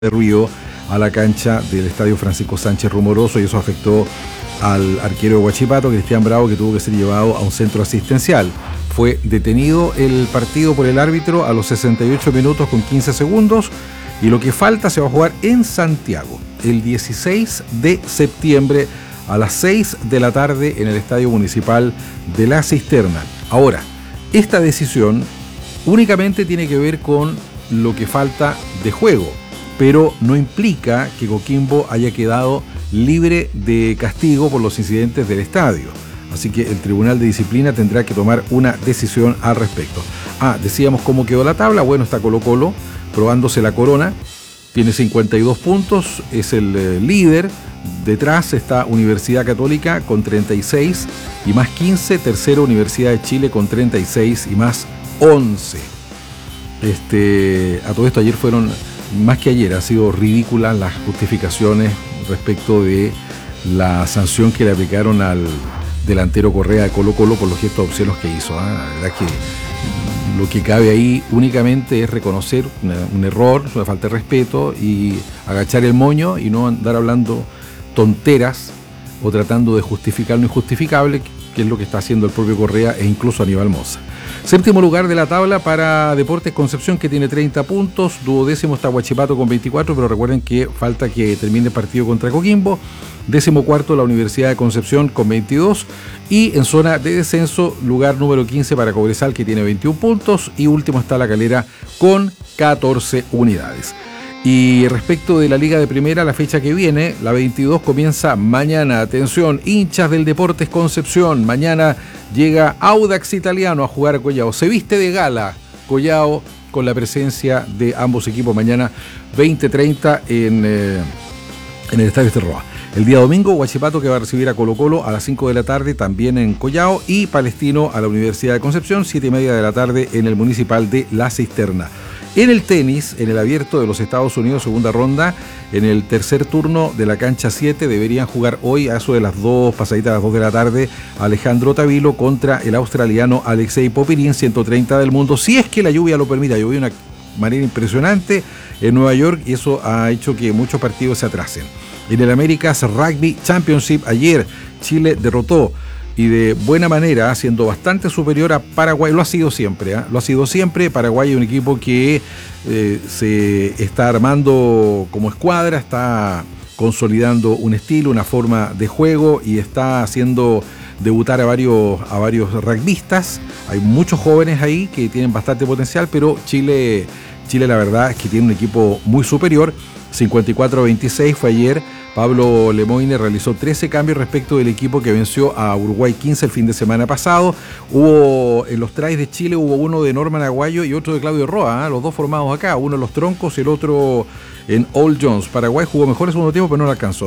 de ruido a la cancha del estadio Francisco Sánchez Rumoroso, y eso afectó al arquero de Huachipato, Cristian Bravo, que tuvo que ser llevado a un centro asistencial. Fue detenido el partido por el árbitro a los 68 minutos con 15 segundos, y lo que falta se va a jugar en Santiago el 16 de septiembre a las 6 de la tarde en el Estadio Municipal de La Cisterna. Ahora, esta decisión únicamente tiene que ver con lo que falta de juego, pero no implica que Coquimbo haya quedado libre de castigo por los incidentes del estadio. Así que el Tribunal de Disciplina tendrá que tomar una decisión al respecto. Decíamos cómo quedó la tabla. Bueno, está Colo-Colo probándose la corona. Tiene 52 puntos, es el líder. Detrás está Universidad Católica con 36 y más 15. Tercero, Universidad de Chile con 36 y más 11. A todo esto ayer fueron, más que ayer, han sido ridículas las justificaciones respecto de la sanción que le aplicaron al delantero Correa de Colo-Colo por los gestos obscenos que hizo. La verdad que lo que cabe ahí únicamente es reconocer un error, una falta de respeto, y agachar el moño y no andar hablando tonteras o tratando de justificar lo injustificable, que es lo que está haciendo el propio Correa e incluso Aníbal Mosa. Séptimo lugar de la tabla para Deportes Concepción, que tiene 30 puntos. Duodécimo está Huachipato con 24, pero recuerden que falta que termine el partido contra Coquimbo. Décimo cuarto la Universidad de Concepción con 22. Y en zona de descenso, lugar número 15 para Cobresal, que tiene 21 puntos. Y último está La Calera con 14 unidades. Y respecto de la Liga de Primera, la fecha que viene, la 22, comienza mañana. Atención, hinchas del Deportes Concepción, mañana llega Audax Italiano a jugar a Collao. Se viste de gala Collao con la presencia de ambos equipos mañana 20:30 en el Estadio Esterroa. El día domingo, Huachipato, que va a recibir a Colo-Colo a las 5 de la tarde también en Collao, y Palestino a la Universidad de Concepción, 7:30 de la tarde en el Municipal de La Cisterna. En el tenis, en el Abierto de los Estados Unidos, segunda ronda, en el tercer turno de la cancha 7, deberían jugar hoy a eso de las 2, pasaditas a las 2 de la tarde, Alejandro Tavilo contra el australiano Alexei Popirín, 130 del mundo, si es que la lluvia lo permita. Llovió de una manera impresionante en Nueva York y eso ha hecho que muchos partidos se atrasen. En el America's Rugby Championship, ayer Chile derrotó, y de buena manera, siendo bastante superior a Paraguay. Lo ha sido siempre, lo ha sido siempre. Paraguay es un equipo que se está armando como escuadra, está consolidando un estilo, una forma de juego, y está haciendo debutar a varios rugbyistas. Hay muchos jóvenes ahí que tienen bastante potencial, pero Chile la verdad es que tiene un equipo muy superior. 54-26 fue ayer. Pablo Lemoine realizó 13 cambios respecto del equipo que venció a Uruguay 15 el fin de semana pasado. Hubo en los tries de Chile, hubo uno de Norman Aguayo y otro de Claudio Roa, los dos formados acá, uno en los troncos y el otro en All Jones. Paraguay jugó mejor el segundo tiempo, pero no lo alcanzó.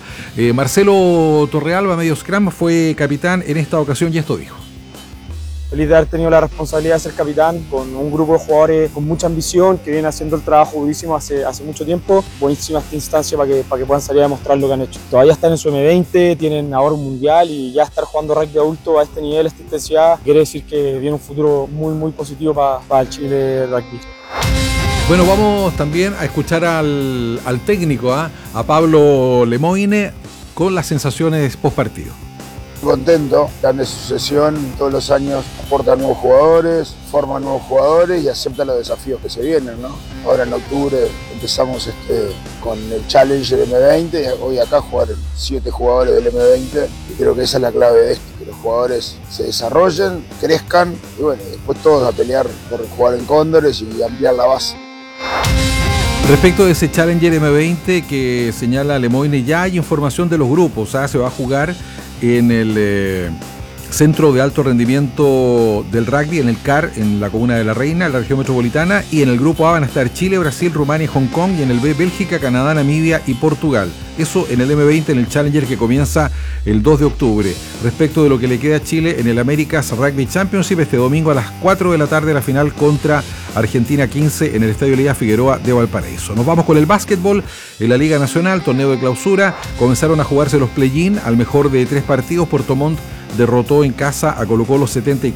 Marcelo Torrealba, medio scrum, fue capitán en esta ocasión y esto dijo. Feliz de haber tenido la responsabilidad de ser capitán con un grupo de jugadores con mucha ambición que viene haciendo el trabajo durísimo hace mucho tiempo. Buenísima esta instancia para que puedan salir a demostrar lo que han hecho. Todavía están en su M20, tienen ahora un mundial, y ya estar jugando rugby adulto a este nivel, a esta intensidad, quiere decir que viene un futuro muy muy positivo para el Chile Rugby. Bueno, vamos también a escuchar al técnico, a Pablo Lemoine, con las sensaciones post partido. Contento, plan de sucesión, todos los años aporta nuevos jugadores, forma nuevos jugadores y acepta los desafíos que se vienen, ¿no? Ahora en octubre empezamos con el Challenger M20, y hoy acá jugaron 7 jugadores del M20, y creo que esa es la clave de esto, que los jugadores se desarrollen, crezcan, y bueno, después todos a pelear por jugar en Cóndores y ampliar la base. Respecto de ese Challenger M20 que señala Lemoine, ya hay información de los grupos, se va a jugar en el Centro de Alto Rendimiento del Rugby, en el CAR, en la Comuna de la Reina, en la región metropolitana, y en el grupo A van a estar Chile, Brasil, Rumania y Hong Kong, y en el B, Bélgica, Canadá, Namibia y Portugal. Eso en el M20, en el Challenger que comienza el 2 de octubre. Respecto de lo que le queda a Chile en el America's Rugby Championship, este domingo a las 4 de la tarde la final contra Argentina 15 en el Estadio Elías Figueroa de Valparaíso. Nos vamos con el básquetbol en la Liga Nacional, torneo de clausura. Comenzaron a jugarse los play-in al mejor de 3 partidos. Puerto Montt derrotó en casa a Colo-Colo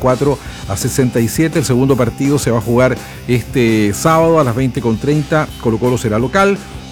74-67. El segundo partido se va a jugar este sábado a las 20:30. Colo-Colo será local.